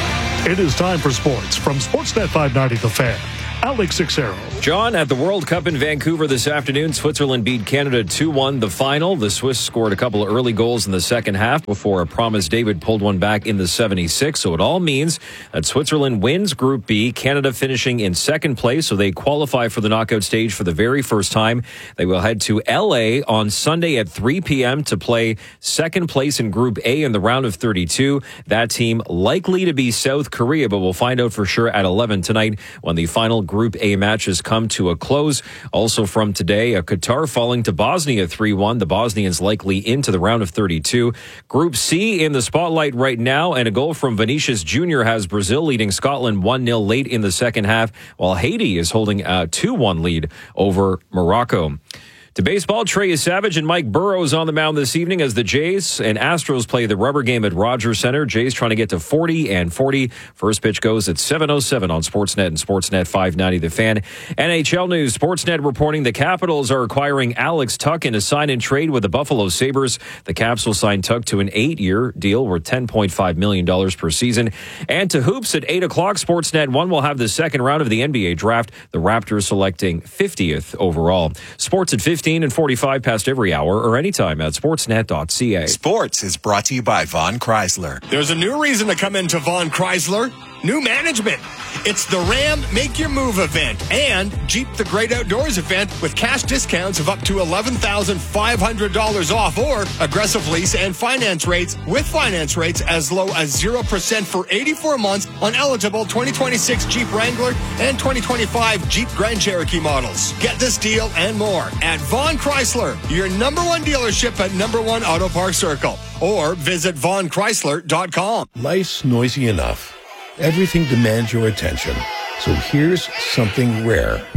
It is time for sports from Sportsnet five ninety The Fan. Alex Sixero. John, at the World Cup in Vancouver this afternoon, Switzerland beat Canada two one the final. The Swiss scored a couple of early goals in the second half before a Promise David pulled one back in the seventy-sixth. So it all means that Switzerland wins Group B, Canada finishing in second place, so they qualify for the knockout stage for the very first time. They will head to L A on Sunday at three p.m. to play second place in Group A in the round of thirty-two. That team likely to be South Korea, but we'll find out for sure at eleven tonight when the final Group A matches come to a close. Also from today, a Qatar falling to Bosnia three one. The Bosnians likely into the round of thirty-two. Group C in the spotlight right now, and a goal from Vinicius Junior has Brazil leading Scotland one nil late in the second half, while Haiti is holding a two one lead over Morocco. To baseball, Trey Savage and Mike Burrows on the mound this evening as the Jays and Astros play the rubber game at Rogers Center. Jays trying to get to forty and forty. First pitch goes at seven oh seven on Sportsnet and Sportsnet five ninety The Fan. N H L news, Sportsnet reporting the Capitals are acquiring Alex Tuch in a sign-and-trade with the Buffalo Sabres. The Caps will sign Tuch to an eight-year deal worth ten point five million dollars per season. And to hoops at eight o'clock, Sportsnet one will have the second round of the N B A draft. The Raptors selecting fiftieth overall. Sports at fifteen and forty-five past every hour or anytime at sportsnet dot c a. Sports is brought to you by Vaughn Chrysler. There's a new reason to come into Vaughn Chrysler. New management. It's the Ram Make Your Move event and Jeep The Great Outdoors event with cash discounts of up to eleven thousand five hundred dollars off or aggressive lease and finance rates with finance rates as low as zero percent for eighty-four months on eligible twenty twenty-six Jeep Wrangler and twenty twenty-five Jeep Grand Cherokee models. Get this deal and more at Vaughn Chrysler, your number one dealership at number one Auto Park Circle, or visit vaughn chrysler dot com. Life's noisy enough. Everything demands your attention. So here's something rare.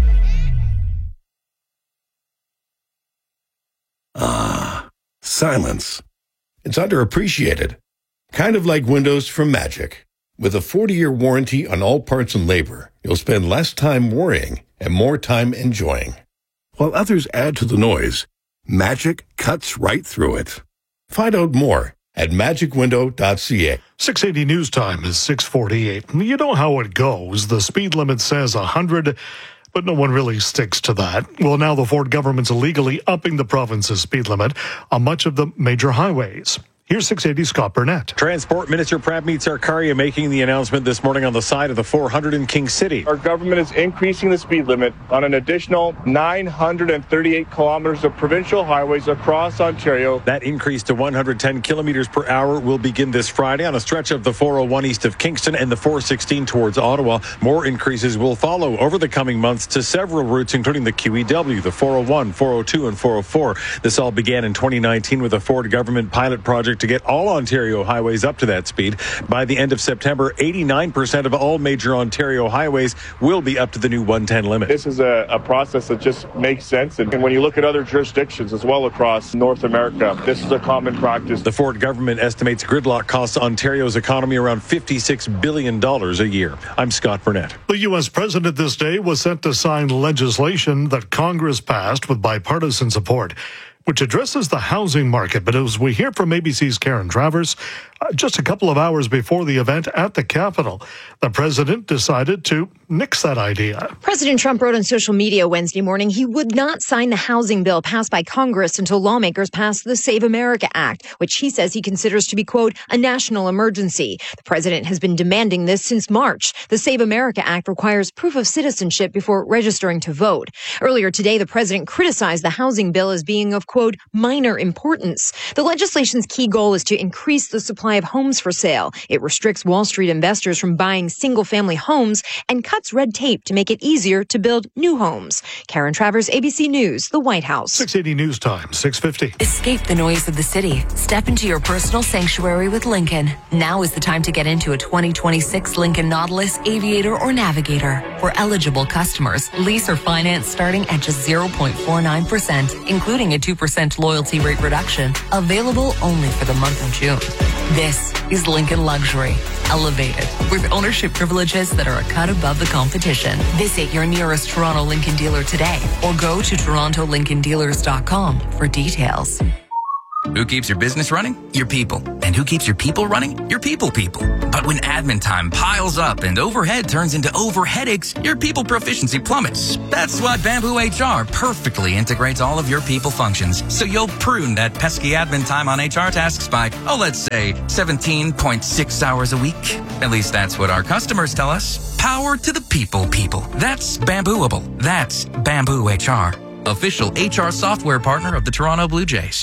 Ah, silence. It's underappreciated. Kind of like windows from Magic. With a forty-year warranty on all parts and labor, you'll spend less time worrying and more time enjoying. While others add to the noise, Magic cuts right through it. Find out more at magic window dot c a. six eighty news time is six forty-eight. You know how it goes. The speed limit says one hundred, but no one really sticks to that. Well, now the Ford government's illegally upping the province's speed limit on much of the major highways. Here's six eighty Scott Burnett. Transport Minister Prabmeet Sarkaria making the announcement this morning on the side of the four hundred in King City. Our government is increasing the speed limit on an additional nine hundred thirty-eight kilometers of provincial highways across Ontario. That increase to one hundred ten kilometers per hour will begin this Friday on a stretch of the four oh one east of Kingston and the four sixteen towards Ottawa. More increases will follow over the coming months to several routes, including the Q E W, the four oh one, four oh two, and four oh four. This all began in twenty nineteen with a Ford government pilot project to get all Ontario highways up to that speed. By the end of September, eighty-nine percent of all major Ontario highways will be up to the new one ten limit. This is a, a process that just makes sense. And when you look at other jurisdictions as well across North America, this is a common practice. The Ford government estimates gridlock costs Ontario's economy around fifty-six billion dollars a year. I'm Scott Burnett. The U S president this day was set to sign legislation that Congress passed with bipartisan support, which addresses the housing market. But as we hear from A B C's Karen Travers, uh, just a couple of hours before the event at the Capitol, the president decided to nix that idea. President Trump wrote on social media Wednesday morning he would not sign the housing bill passed by Congress until lawmakers pass the Save America Act, which he says he considers to be, quote, a national emergency. The president has been demanding this since March. The Save America Act requires proof of citizenship before registering to vote. Earlier today, the president criticized the housing bill as being of, quote, minor importance. The legislation's key goal is to increase the supply of homes for sale. It restricts Wall Street investors from buying single-family homes and cuts red tape to make it easier to build new homes. Karen Travers, A B C News, the White House. six eighty News Time, six fifty. Escape the noise of the city. Step into your personal sanctuary with Lincoln. Now is the time to get into a twenty twenty-six Lincoln Nautilus, Aviator, or Navigator. For eligible customers, lease or finance starting at just zero point four nine percent, including a two percent loyalty rate reduction. Available only for the month of June. This is Lincoln Luxury, elevated with ownership privileges that are a cut above the competition. Visit your nearest Toronto Lincoln dealer today or go to toronto lincoln dealers dot com for details. Who keeps your business running? Your people. And who keeps your people running? Your people people. But when admin time piles up and overhead turns into overheadaches, your people proficiency plummets. That's why Bamboo H R perfectly integrates all of your people functions. So you'll prune that pesky admin time on H R tasks by, oh, let's say seventeen point six hours a week. At least that's what our customers tell us. Power to the people people. That's Bambooable. That's Bamboo H R. Official H R software partner of the Toronto Blue Jays.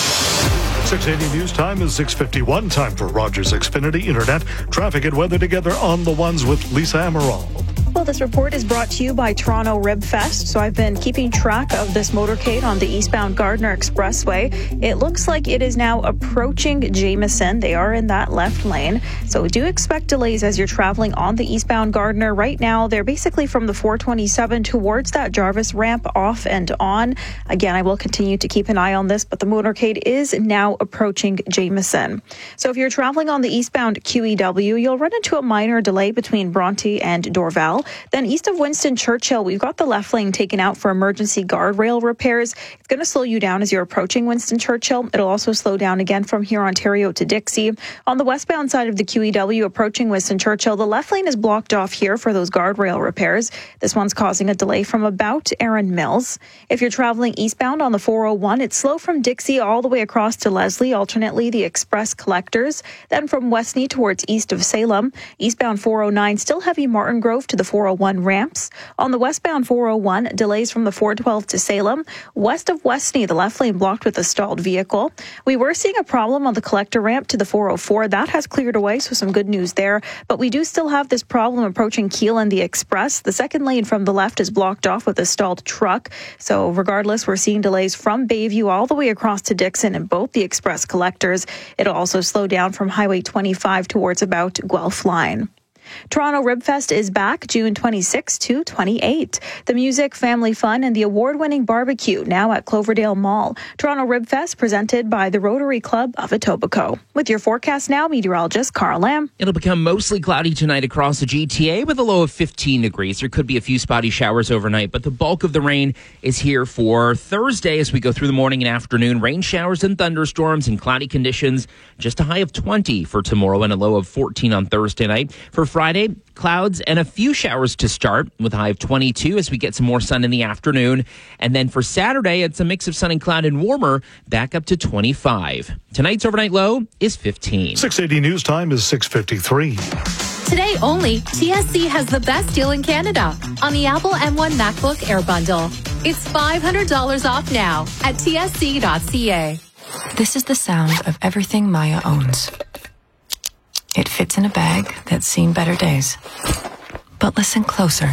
six eighty News Time is six fifty-one. Time for Rogers Xfinity Internet. Traffic and weather together on the ones with Lisa Amaral. Well, this report is brought to you by Toronto Rib Fest. So I've been keeping track of this motorcade on the eastbound Gardner Expressway. It looks like it is now approaching Jameson. They are in that left lane. So do expect delays as you're traveling on the eastbound Gardner. Right now, they're basically from the four twenty-seven towards that Jarvis ramp off and on. Again, I will continue to keep an eye on this, but the motorcade is now approaching Jameson. So if you're traveling on the eastbound Q E W, you'll run into a minor delay between Bronte and Dorval. Then east of Winston Churchill, we've got the left lane taken out for emergency guardrail repairs. It's going to slow you down as you're approaching Winston Churchill. It'll also slow down again from here, Ontario to Dixie. On the westbound side of the Q E W approaching Winston Churchill, the left lane is blocked off here for those guardrail repairs. This one's causing a delay from about Erin Mills. If you're traveling eastbound on the four oh one, it's slow from Dixie all the way across to Leslie, alternately the express collectors. Then from Westney towards east of Salem. Eastbound four oh nine, still heavy Martin Grove to the four oh one ramps. On the westbound four oh one, delays from the four twelve to Salem. West of Westney, the left lane blocked with a stalled vehicle. We were seeing a problem on the collector ramp to the four oh four. That has cleared away, so some good news there. But we do still have this problem approaching Keele and the Express. The second lane from the left is blocked off with a stalled truck. So regardless, we're seeing delays from Bayview all the way across to Dixon in both the Express collectors. It'll also slow down from Highway twenty-five towards about Guelph Line. Toronto Rib Fest is back June twenty-sixth to twenty-eighth. The music, family fun, and the award-winning barbecue now at Cloverdale Mall. Toronto Rib Fest presented by the Rotary Club of Etobicoke. With your forecast now, meteorologist Carl Lamb. It'll become mostly cloudy tonight across the G T A with a low of fifteen degrees. There could be a few spotty showers overnight, but the bulk of the rain is here for Thursday as we go through the morning and afternoon. Rain showers and thunderstorms and cloudy conditions. Just a high of twenty for tomorrow and a low of fourteen on Thursday night. For Friday, clouds and a few showers to start with a high of twenty-two as we get some more sun in the afternoon. And then for Saturday, it's a mix of sun and cloud and warmer, back up to twenty-five. Tonight's overnight low is fifteen. six eighty News Time is six fifty-three. Today only, T S C has the best deal in Canada on the Apple M one MacBook Air Bundle. It's five hundred dollars off now at T S C dot C A. This is the sound of everything Maya owns. It fits in a bag that's seen better days. But listen closer.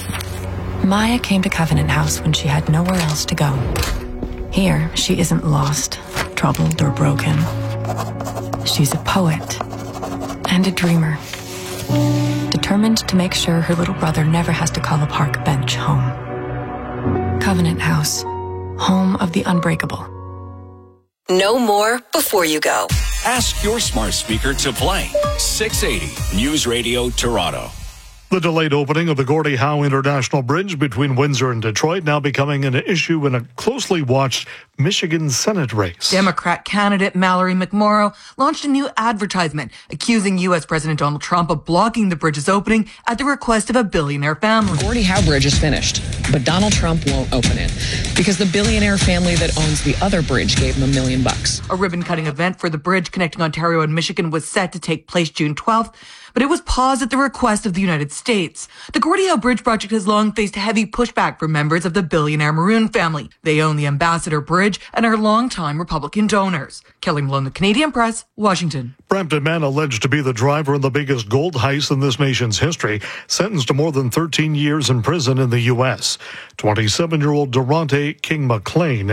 Maya came to Covenant House when she had nowhere else to go. Here, she isn't lost, troubled, or broken. She's a poet and a dreamer, determined to make sure her little brother never has to call a park bench home. Covenant House, home of the unbreakable. Know more before you go. Ask your smart speaker to play six eighty News Radio Toronto. The delayed opening of the Gordie Howe International Bridge between Windsor and Detroit now becoming an issue in a closely watched Michigan Senate race. Democrat candidate Mallory McMorrow launched a new advertisement accusing U S President Donald Trump of blocking the bridge's opening at the request of a billionaire family. Gordie Howe Bridge is finished, but Donald Trump won't open it because the billionaire family that owns the other bridge gave him a million bucks. A ribbon-cutting event for the bridge connecting Ontario and Michigan was set to take place June twelfth, but it was paused at the request of the United States. The Gordie Howe Bridge project has long faced heavy pushback from members of the billionaire Maroon family. They own the Ambassador Bridge and are longtime Republican donors. Kelly Malone, The Canadian Press, Washington. Brampton man alleged to be the driver in the biggest gold heist in this nation's history, sentenced to more than thirteen years in prison in the U S. twenty-seven-year-old Durante King McLean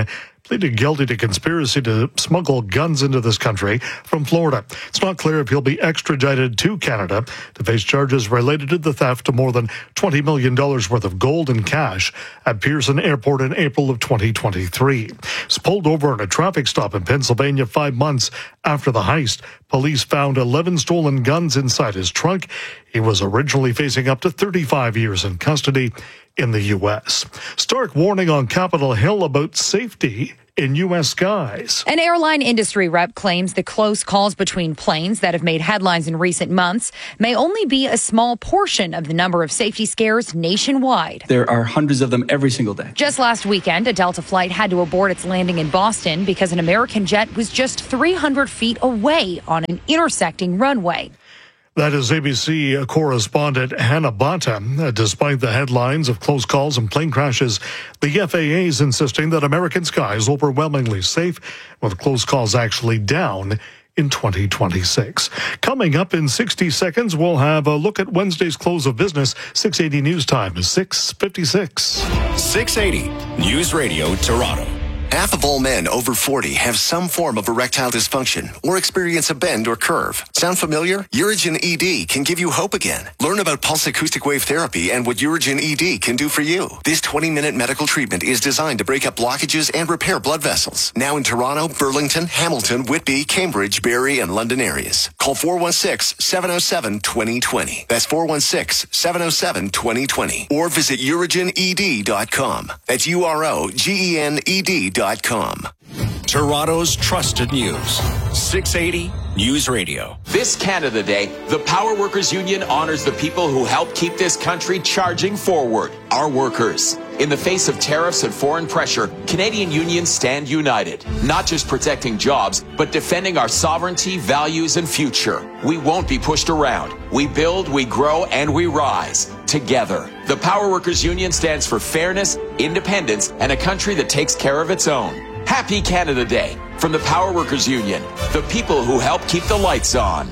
pleaded guilty to conspiracy to smuggle guns into this country from Florida. It's not clear if he'll be extradited to Canada to face charges related to the theft of more than twenty million dollars worth of gold and cash at Pearson Airport in April of twenty twenty-three. He's pulled over in a traffic stop in Pennsylvania five months after the heist. Police found eleven stolen guns inside his trunk. He was originally facing up to thirty-five years in custody in the U S. Stark warning on Capitol Hill about safety in U S skies. An airline industry rep claims the close calls between planes that have made headlines in recent months may only be a small portion of the number of safety scares nationwide. There are hundreds of them every single day. Just last weekend, a Delta flight had to abort its landing in Boston because an American jet was just three hundred feet away on an intersecting runway. That is A B C correspondent Hannah Bata. Despite the headlines of close calls and plane crashes, the F A A is insisting that American skies is overwhelmingly safe, with close calls actually down in twenty twenty-six. Coming up in sixty seconds, we'll have a look at Wednesday's close of business. six eighty News Time is six fifty-six. six eighty News Radio Toronto. Half of all men over forty have some form of erectile dysfunction or experience a bend or curve. Sound familiar? Urigen E D can give you hope again. Learn about pulse acoustic wave therapy and what Urigen E D can do for you. This twenty-minute medical treatment is designed to break up blockages and repair blood vessels. Now in Toronto, Burlington, Hamilton, Whitby, Cambridge, Barrie, and London areas. Call four one six, seven oh seven, two oh two oh. That's four one six, seven oh seven, two oh two oh. Or visit urigen e d dot com. That's U R O G E N E D dot com. Toronto's trusted news. six eighty News Radio. This Canada Day, the Power Workers Union honors the people who help keep this country charging forward, our workers. In the face of tariffs and foreign pressure, Canadian unions stand united, not just protecting jobs, but defending our sovereignty, values, and future. We won't be pushed around. We build, we grow, and we rise together. The Power Workers Union stands for fairness, independence, and a country that takes care of its own. Happy Canada Day from the Power Workers Union, the people who help keep the lights on.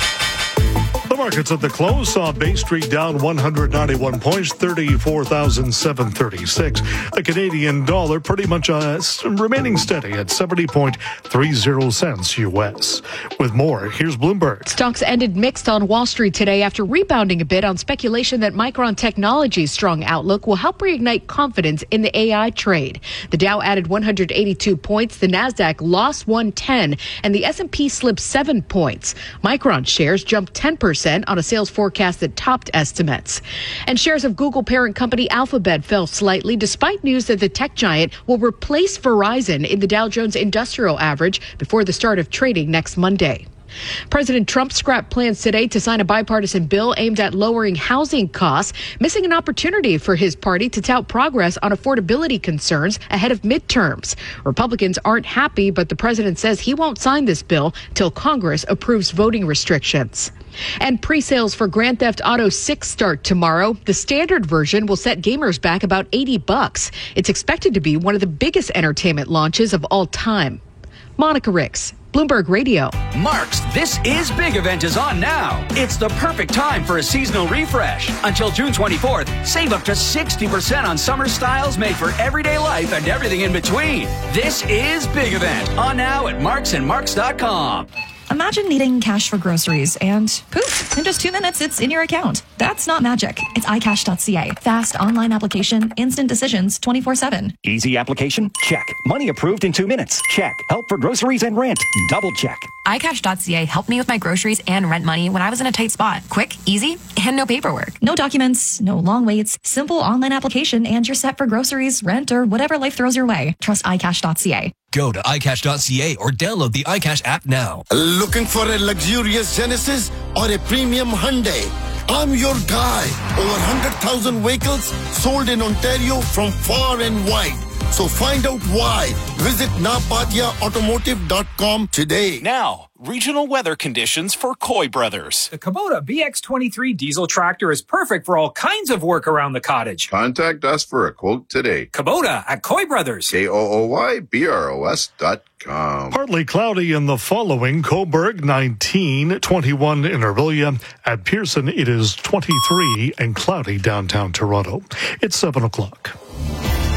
The markets at the close saw Bay Street down one hundred ninety-one points, thirty-four thousand seven hundred thirty-six. The Canadian dollar pretty much uh, remaining steady at seventy point three zero cents U S. With more, here's Bloomberg. Stocks ended mixed on Wall Street today after rebounding a bit on speculation that Micron Technology's strong outlook will help reignite confidence in the A I trade. The Dow added one hundred eighty-two points, the Nasdaq lost one hundred ten, and the S and P slipped seven points. Micron shares jumped ten percent on a sales forecast that topped estimates. And shares of Google parent company Alphabet fell slightly despite news that the tech giant will replace Verizon in the Dow Jones Industrial Average before the start of trading next Monday. President Trump scrapped plans today to sign a bipartisan bill aimed at lowering housing costs, missing an opportunity for his party to tout progress on affordability concerns ahead of midterms. Republicans aren't happy, but the president says he won't sign this bill till Congress approves voting restrictions. And pre-sales for Grand Theft Auto six start tomorrow. The standard version will set gamers back about eighty bucks. It's expected to be one of the biggest entertainment launches of all time. Monica Ricks, Bloomberg Radio. Mark's This Is Big event is on now. It's the perfect time for a seasonal refresh. Until June twenty-fourth, save up to sixty percent on summer styles made for everyday life and everything in between. This Is Big event on now at marks and marks dot com. Imagine needing cash for groceries and poof, in just two minutes, it's in your account. That's not magic. It's i cash dot c a. Fast online application, instant decisions, twenty-four seven. Easy application? Check. Money approved in two minutes? Check. Help for groceries and rent? Double check. i cash dot c a helped me with my groceries and rent money when I was in a tight spot. Quick, easy, and no paperwork. No documents, no long waits, simple online application, and you're set for groceries, rent, or whatever life throws your way. Trust i cash dot c a. Go to i cash dot c a or download the iCash app now. Looking for a luxurious Genesis or a premium Hyundai? I'm your guy. Over one hundred thousand vehicles sold in Ontario from far and wide. So find out why. Visit napatia automotive dot com today. Now, regional weather conditions for Coy Brothers. The Kubota B X twenty-three diesel tractor is perfect for all kinds of work around the cottage. Contact us for a quote today. Kubota at Coy Brothers. K O O Y B R O S dot com. Partly cloudy in the following: Cobourg nineteen, twenty-one in Orillia. At Pearson, it is twenty-three and cloudy downtown Toronto. It's seven o'clock.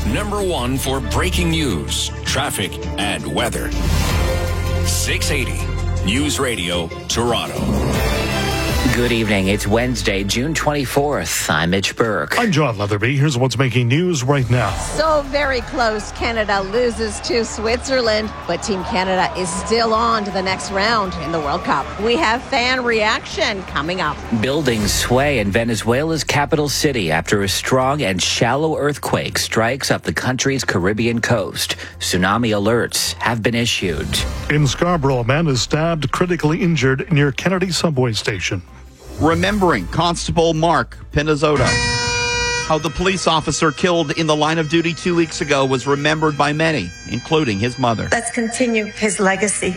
number one for breaking news, traffic, and weather. six eighty News Radio, Toronto. Good evening. It's Wednesday, June twenty-fourth. I'm Mitch Burke. I'm John Leatherby. Here's what's making news right now. So very close. Canada loses to Switzerland, but Team Canada is still on to the next round in the World Cup. We have fan reaction coming up. Buildings sway in Venezuela's capital city after a strong and shallow earthquake strikes up the country's Caribbean coast. Tsunami alerts have been issued. In Scarborough, a man is stabbed, critically injured near Kennedy subway station. Remembering Constable Mark Pinazzotta. How the police officer killed in the line of duty two weeks ago was remembered by many, including his mother. Let's continue his legacy.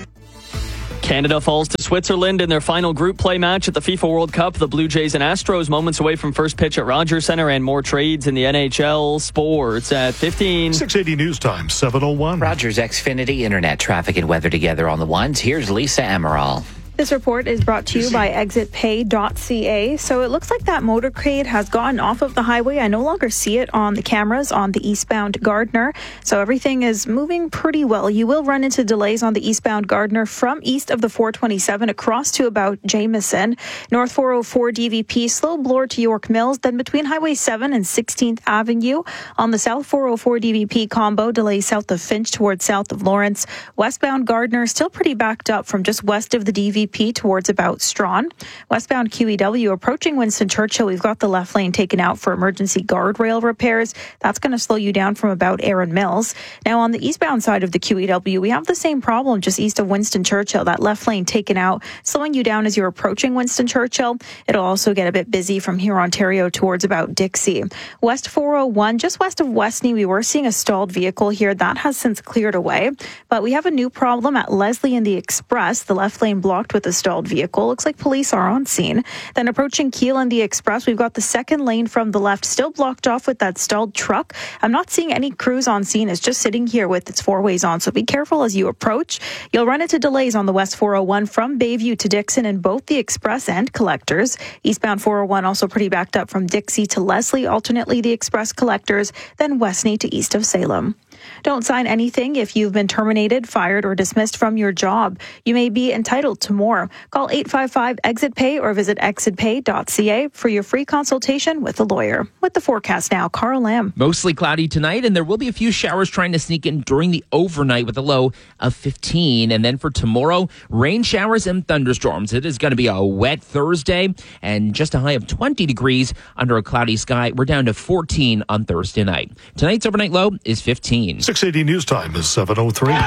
Canada falls to Switzerland in their final group play match at the FIFA World Cup. The Blue Jays and Astros moments away from first pitch at Rogers Centre, and more trades in the N H L. Sports at fifteen. six eighty News Time, seven oh one. Rogers Xfinity Internet traffic and weather together on the ones. Here's Lisa Amaral. This report is brought to you by exit pay dot c a. So it looks like that motorcade has gotten off of the highway. I no longer see it on the cameras on the eastbound Gardner. So everything is moving pretty well. You will run into delays on the eastbound Gardner from east of the four twenty-seven across to about Jameson. North four oh four D V P, slow blower to York Mills. Then between Highway seven and sixteenth Avenue. On the south four oh four D V P combo, delays south of Finch towards south of Lawrence. Westbound Gardner still pretty backed up from just west of the D V P towards about Strawn. Westbound Q E W approaching Winston Churchill. We've got the left lane taken out for emergency guardrail repairs. That's going to slow you down from about Erin Mills. Now on the eastbound side of the Q E W, we have the same problem just east of Winston Churchill. That left lane taken out, slowing you down as you're approaching Winston Churchill. It'll also get a bit busy from here, Ontario, towards about Dixie. West four oh one, just west of Westney, we were seeing a stalled vehicle here. That has since cleared away. But we have a new problem at Leslie and the Express. The left lane blocked with a stalled vehicle. Looks like police are on scene. Then approaching Keele and the Express, we've got the second lane from the left still blocked off with that stalled truck. I'm not seeing any crews on scene. It's just sitting here with its four ways on. So be careful as you approach. You'll run into delays on the West four oh one from Bayview to Dixon in both the Express and Collectors. Eastbound four oh one also pretty backed up from Dixie to Leslie, alternately the Express Collectors, then Westney to east of Salem. Don't sign anything if you've been terminated, fired, or dismissed from your job. You may be entitled to more. Call eight five five exit pay or visit exit pay dot c a for your free consultation with a lawyer. With the forecast now, Carl Lamb. Mostly cloudy tonight, and there will be a few showers trying to sneak in during the overnight with a low of fifteen. And then for tomorrow, rain showers and thunderstorms. It is going to be a wet Thursday and just a high of twenty degrees under a cloudy sky. We're down to fourteen on Thursday night. Tonight's overnight low is fifteen. six eighty News Time is seven oh three.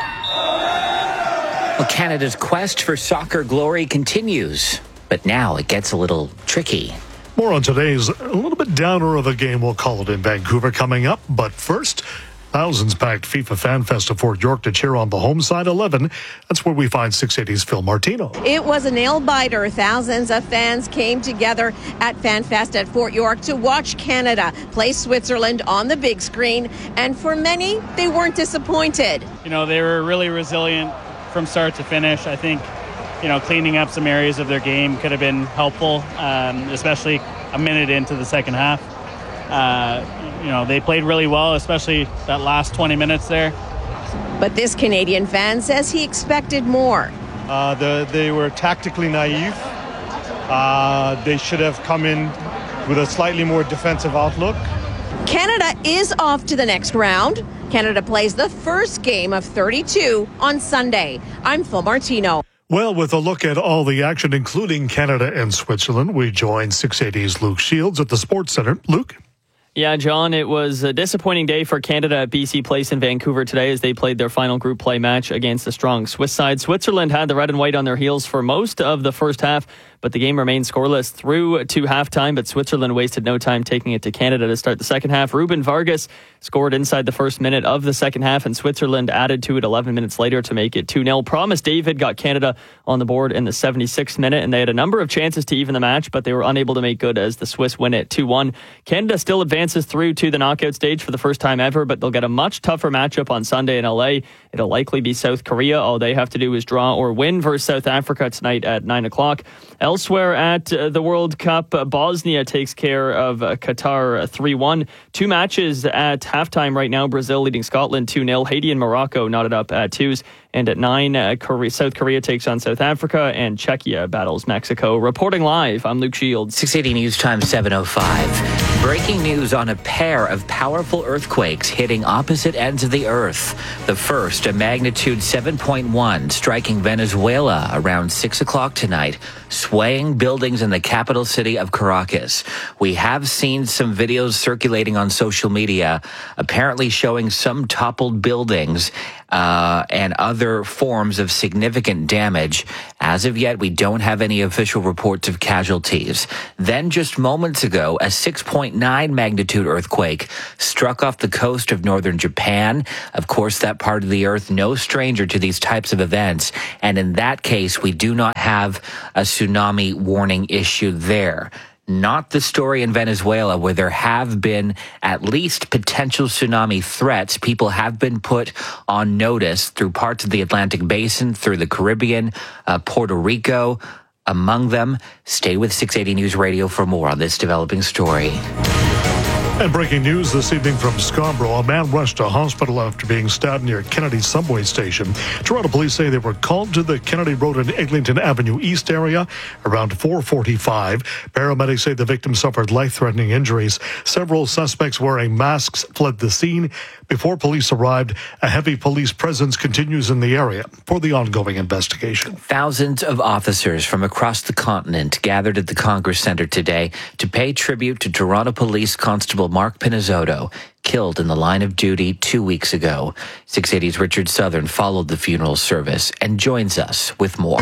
Well, Canada's quest for soccer glory continues, but now it gets a little tricky. More on today's a little bit downer of a game, we'll call it, in Vancouver coming up. But first, thousands packed FIFA Fan Fest of Fort York to cheer on the home side eleven. That's where we find six eighty's Phil Martino. It was a nail-biter. Thousands of fans came together at FanFest at Fort York to watch Canada play Switzerland on the big screen. And for many, they weren't disappointed. You know, they were really resilient from start to finish. I think, you know, cleaning up some areas of their game could have been helpful, um, especially a minute into the second half. Uh, you know, they played really well, especially that last twenty minutes there. But this Canadian fan says he expected more. Uh, the, they were tactically naive. Uh, they should have come in with a slightly more defensive outlook. Canada is off to the next round. Canada plays the first game of thirty-two on Sunday. I'm Phil Martino. Well, with a look at all the action, including Canada and Switzerland, we join six eighty's Luke Shields at the Sports Centre. Luke? Yeah, John, it was a disappointing day for Canada at B C Place in Vancouver today as they played their final group play match against the strong Swiss side. Switzerland had the red and white on their heels for most of the first half, but the game remained scoreless through to halftime. But Switzerland wasted no time taking it to Canada to start the second half. Ruben Vargas scored inside the first minute of the second half, and Switzerland added to it eleven minutes later to make it two nil. Promise David got Canada on the board in the seventy-sixth minute, and they had a number of chances to even the match, but they were unable to make good as the Swiss win it two one. Canada still advances through to the knockout stage for the first time ever, but they'll get a much tougher matchup on Sunday in L A. It'll likely be South Korea. All they have to do is draw or win versus South Africa tonight at nine o'clock. Elsewhere at uh, the World Cup, uh, Bosnia takes care of uh, Qatar three one. Two matches at halftime right now. Brazil leading Scotland two nil. Haiti and Morocco knotted up at twos. And at nine, uh, Korea, South Korea takes on South Africa, and Czechia battles Mexico. Reporting live, I'm Luke Shields. six eighty News Time seven oh five. Breaking news on a pair of powerful earthquakes hitting opposite ends of the earth. The first, a magnitude seven point one, striking Venezuela around six o'clock tonight, swaying buildings in the capital city of Caracas. We have seen some videos circulating on social media, apparently showing some toppled buildings uh, and other forms of significant damage. As of yet, we don't have any official reports of casualties. Then just moments ago, a six point nine magnitude earthquake struck off the coast of northern Japan. Of course, that part of the earth, no stranger to these types of events. And in that case, we do not have a tsunami warning issue there. Not the story in Venezuela, where there have been at least potential tsunami threats. People have been put on notice through parts of the Atlantic Basin, through the Caribbean, uh, Puerto Rico, among them. Stay with six eighty News Radio for more on this developing story. And breaking news this evening from Scarborough. A man rushed to hospital after being stabbed near Kennedy subway station. Toronto police say they were called to the Kennedy Road and Eglinton Avenue East area around four forty-five. Paramedics say the victim suffered life-threatening injuries. Several suspects wearing masks fled the scene. Before police arrived, a heavy police presence continues in the area for the ongoing investigation. Thousands of officers from across the continent gathered at the Congress Centre today to pay tribute to Toronto Police Constable Mark Pinizzotto, killed in the line of duty two weeks ago. six eighty's Richard Southern followed the funeral service and joins us with more.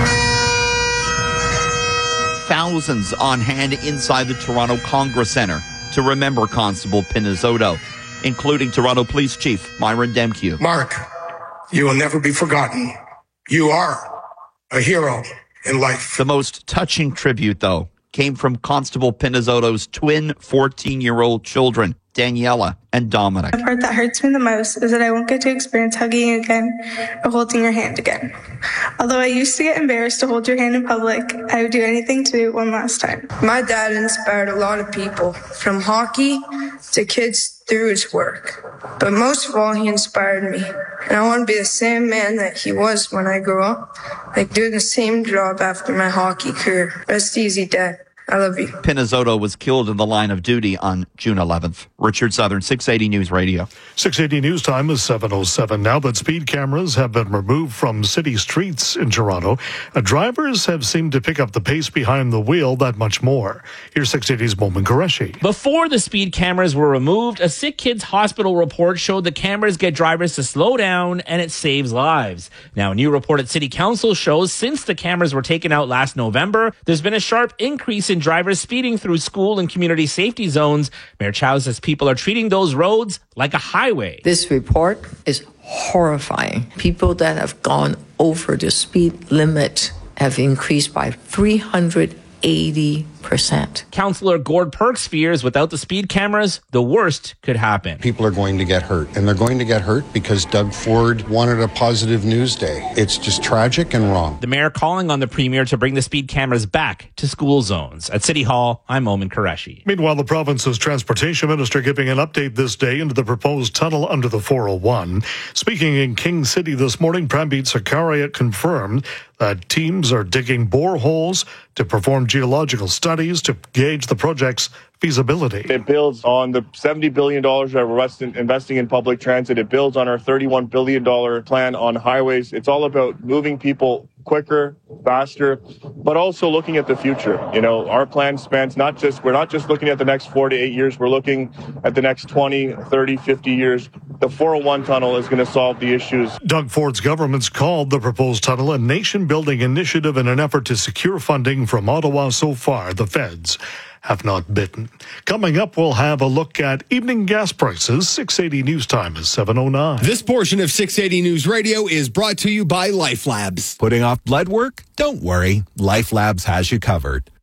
Thousands on hand inside the Toronto Congress Centre to remember Constable Pinizzotto, including Toronto Police Chief Myron Demkiw. Mark, you will never be forgotten. You are a hero in life. The most touching tribute, though, came from Constable Pinizzotto's twin fourteen-year-old children, Daniela and Dominic. The part that hurts me the most is that I won't get to experience hugging you again or holding your hand again. Although I used to get embarrassed to hold your hand in public, I would do anything to do it one last time. My dad inspired a lot of people, from hockey to kids through his work. But most of all, he inspired me. And I want to be the same man that he was when I grew up, like do the same job after my hockey career. Rest easy, Dad. I love you. Pinizzotto was killed in the line of duty on June eleventh. Richard Southern, six eighty News Radio. six eighty News Time is seven oh seven. Now that speed cameras have been removed from city streets in Toronto, uh, drivers have seemed to pick up the pace behind the wheel that much more. Here's six eighty's Momin Qureshi. Before the speed cameras were removed, a Sick Kids Hospital report showed the cameras get drivers to slow down and it saves lives. Now, a new report at City Council shows since the cameras were taken out last November, there's been a sharp increase in drivers speeding through school and community safety zones. Mayor Chow says people are treating those roads like a highway. This report is horrifying. People that have gone over the speed limit have increased by three hundred eighty percent. Councillor Gord Perks fears without the speed cameras, the worst could happen. People are going to get hurt, and they're going to get hurt because Doug Ford wanted a positive news day. It's just tragic and wrong. The mayor calling on the premier to bring the speed cameras back to school zones. At City Hall, I'm Momin Qureshi. Meanwhile, the province's transportation minister giving an update this day into the proposed tunnel under the four oh one. Speaking in King City this morning, Prambit Sarkaria confirmed that teams are digging boreholes to perform geological studies to gauge the project's feasibility. It builds on the seventy billion dollars that we're investing in public transit. It builds on our thirty-one billion dollars plan on highways. It's all about moving people quicker, faster, but also looking at the future. You know, our plan spans not just, we're not just looking at the next four to eight years, we're looking at the next twenty, thirty, fifty years. The four oh one tunnel is going to solve the issues. Doug Ford's government's called the proposed tunnel a nation-building initiative in an effort to secure funding from Ottawa. So far, the feds have not bitten. Coming up, we'll have a look at evening gas prices. six eighty News Time is seven oh nine. This portion of six eighty News Radio is brought to you by Life Labs. Putting off blood work? Don't worry. Life Labs has you covered.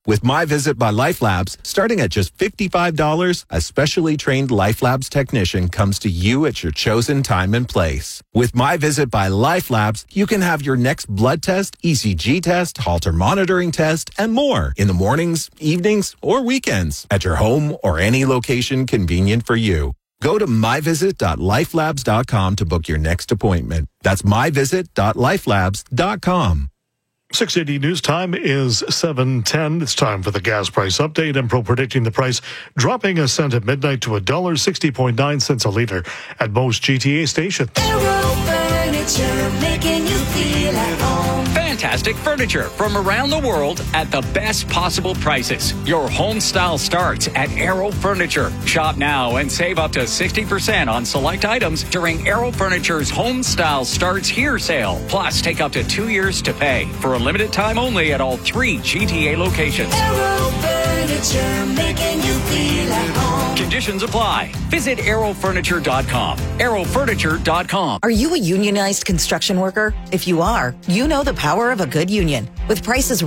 With My Visit by LifeLabs, starting at just fifty-five dollars, a specially trained LifeLabs technician comes to you at your chosen time and place. With My Visit by LifeLabs, you can have your next blood test, E C G test, Holter monitoring test, and more in the mornings, evenings, or weekends at your home or any location convenient for you. Go to my visit dot lifelabs dot com to book your next appointment. That's my visit dot lifelabs dot com. six eighty News Time is seven ten. It's time for the gas price update. And Pro predicting the price dropping a cent at midnight to one dollar sixty point nine cents a litre at most G T A stations. Aero Furniture, making you feel at home. Fantastic furniture from around the world at the best possible prices. Your home style starts at Aero Furniture. Shop now and save up to sixty percent on select items during Aero Furniture's Home Style Starts Here sale. Plus, take up to two years to pay for a limited time only at all three G T A locations. Aero Furniture, making you feel at home. Conditions apply. Visit aero furniture dot com. aero furniture dot com. Are you a unionized construction worker? If you are, you know the power of a good union. With prices